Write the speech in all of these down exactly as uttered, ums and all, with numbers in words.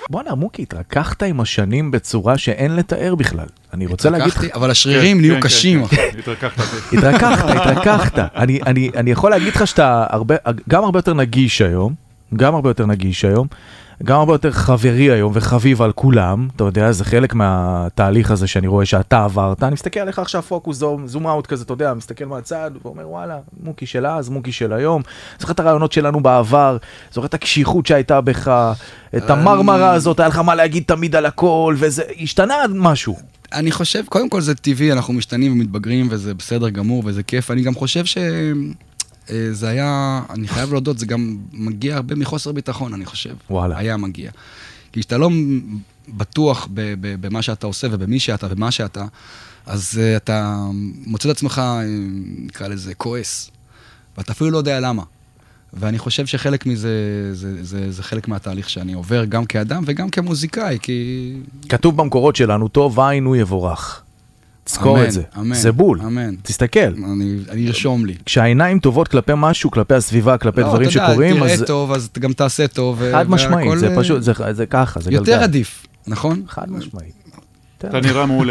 בוא'נה, מוקי, התרככת עם השנים בצורה שאין לתאר בכלל. אני רוצה להגיד... אבל השרירים נהיו קשים. התרככת. התרככת, התרככת. אני יכול להגיד לך שאתה גם הרבה יותר נגיש היום, גם הרבה יותר נגיש היום, גם הרבה יותר חברי היום וחביב על כולם, אתה יודע, זה חלק מהתהליך הזה שאני רואה שאתה עברת, אני מסתכל עליך עכשיו פוקוס, זום אאוט כזה, אתה יודע, מסתכל מהצד, ואומר וואלה, מוקי של אז, מוקי של היום, זוכר את הרעיונות שלנו בעבר, זוכר את הקשיחות שהייתה בך, את המרמרה הזאת, היה לך מה להגיד תמיד על הכל, וזה השתנה משהו. אני חושב, קודם כל זה טבעי, אנחנו משתנים ומתבגרים, וזה בסדר גמור, וזה כיף, אני גם חושב ש... זה היה, אני חייב להודות, זה גם מגיע הרבה מחוסר ביטחון, אני חושב. וואלה. היה מגיע. כי שאתה לא בטוח במה שאתה עושה ובמי שאתה ומה שאתה, אז אתה מוצא את עצמך, נקרא לזה, כועס. ואתה אפילו לא יודע למה. ואני חושב שחלק מזה, זה, זה, זה חלק מהתהליך שאני עובר גם כאדם וגם כמוזיקאי, כי... כתוב במקורות שלנו, טוב עין הוא יבורך. תזכור את זה. אמן, זה בול. אמן. תסתכל. אני, אני ארשום לי. כשהעיניים טובות כלפי משהו, כלפי הסביבה, כלפי לא, דברים אתה יודע, שקורים, תראה אז... טוב, אז גם תעשה טוב. חד משמעית, זה פשוט, זה, זה ככה, זה גלגל. יותר עדיף, נכון? חד משמעית. אתה נראה מעולה.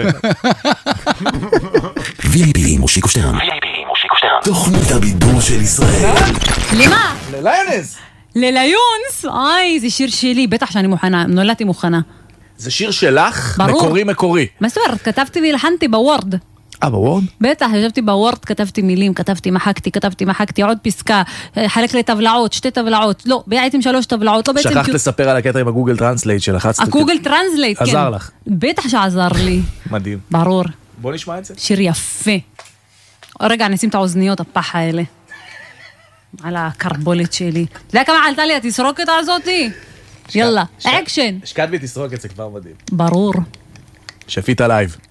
וי איי פי מושיקו שטרן. וי איי פי מושיקו שטרן. תוכנית הבידור של ישראל. למה? לליונס. לליונס? אוי, זה שיר שלי, בטח שאני מוכנה, נולדתי מוכנה. זה שיר שלך? ברור. מקורי מקורי. מה זאת אומרת? כתבתי והלחנתי בוורד. אה, בוורד? בטח, ישבתי בוורד, כתבתי מילים, כתבתי, מחקתי, כתבתי, מחקתי, עוד פסקה, חלק לי טבלאות, שתי טבלאות, לא, בעצם שלוש טבלאות, לא בעצם... שכחת לספר על הקטע עם הגוגל טרנסלייט שלחצת. הגוגל טרנסלייט, כן. עזר לך. בטח שעזר לי. מדהים. ברור. בוא נשמע את זה. שיר יפה. רגע, אני אשים את האוזניות, הפח האלה. על הקרבולת שלי. אתה יודע כמה עלתה לי התסרוקת הזאתי? יאללה, אקשן. השקעת בי תסרוק את זה כבר מדהים. ברור. שפית הלייב.